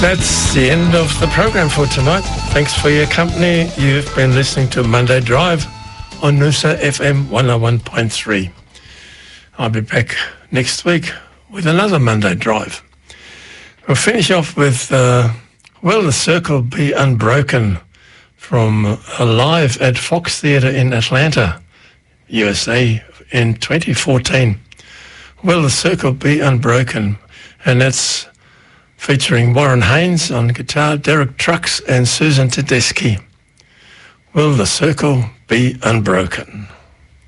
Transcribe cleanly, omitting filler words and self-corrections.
That's the end of the program for tonight. Thanks for your company. You've been listening to Monday Drive on Noosa FM 101.3. I'll be back next week with another Monday Drive. We'll finish off with Will the Circle Be Unbroken from live at Fox Theatre in Atlanta, USA in 2014. Will the Circle Be Unbroken? And that's featuring Warren Haynes on guitar, Derek Trucks and Susan Tedeschi. Will the Circle Be Unbroken?